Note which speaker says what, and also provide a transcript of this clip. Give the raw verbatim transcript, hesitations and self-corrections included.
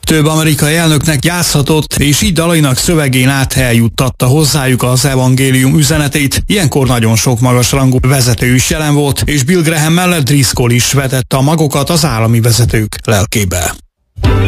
Speaker 1: Több amerikai elnöknek játszhatott, és így dalainak szövegén át eljuttatta hozzájuk az evangélium üzenetét. Ilyenkor nagyon sok magasrangú vezető is jelen volt, és Bill Graham mellett Driscoll is vetette a magokat az állami vezetők lelkébe.